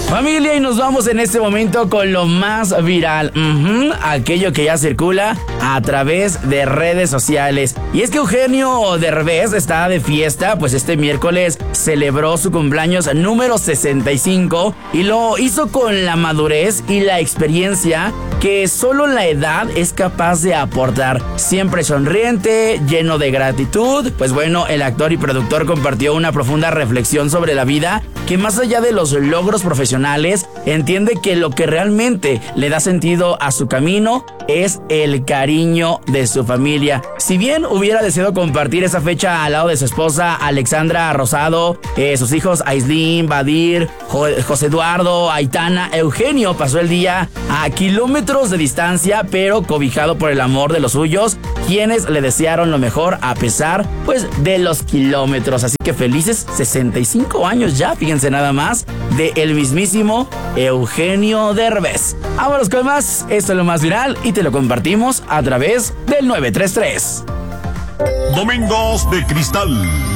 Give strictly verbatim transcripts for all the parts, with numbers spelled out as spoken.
Familia, y nos vamos en este momento con lo más viral, uh-huh, aquello que ya circula a través de redes sociales. Y es que Eugenio Derbez está de fiesta, pues este miércoles celebró su cumpleaños número sesenta y cinco y lo hizo con la madurez y la experiencia que solo la edad es capaz de aportar. Siempre sonriente, lleno de gratitud. Pues bueno, el actor y productor compartió una profunda reflexión sobre la vida, que más allá de los logros profesionales, entiende que lo que realmente le da sentido a su camino es el cariño de su familia. Si bien hubiera deseado compartir esa fecha al lado de su esposa Alexandra Rosado, eh, sus hijos Aislinn, Badir, jo- José Eduardo, Aitana, Eugenio pasó el día a kilómetros de distancia, pero cobijado por el amor de los suyos, quienes le desearon lo mejor a pesar, pues, de los kilómetros. Así que felices sesenta y cinco años ya, fíjense nada más, de el mismísimo Eugenio Derbez. Vámonos con más, esto es lo más viral y te lo compartimos a través del nueve tres tres. Domingos de Cristal.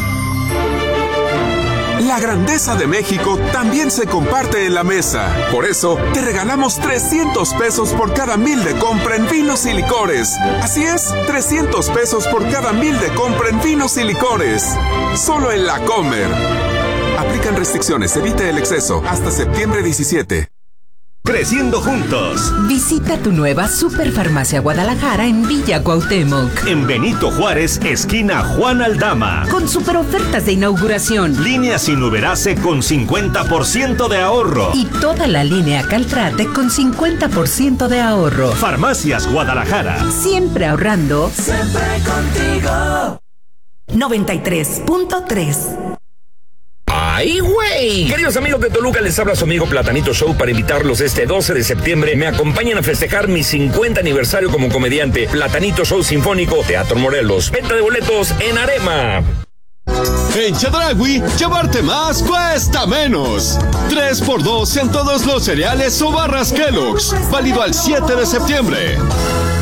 La grandeza de México también se comparte en la mesa. Por eso, te regalamos trescientos pesos por cada mil de compra en vinos y licores. Así es, trescientos pesos por cada mil de compra en vinos y licores. Solo en La Comer. Aplican restricciones, evite el exceso. Hasta septiembre diecisiete. Creciendo juntos. Visita tu nueva Superfarmacia Guadalajara en Villa Cuauhtémoc. En Benito Juárez, esquina Juan Aldama. Con super ofertas de inauguración. Línea sin Uberase con cincuenta por ciento de ahorro. Y toda la línea Caltrate con cincuenta por ciento de ahorro. Farmacias Guadalajara. Siempre ahorrando. Siempre contigo. noventa y tres punto tres. ¡Ay, güey! Queridos amigos de Toluca, les habla su amigo Platanito Show para invitarlos este doce de septiembre. Me acompañan a festejar mi cincuenta aniversario como comediante. Platanito Show Sinfónico, Teatro Morelos. Venta de boletos en Arema. En Chedraui, llevarte más cuesta menos. tres por dos en todos los cereales o barras Kellogg's. Válido al siete de septiembre.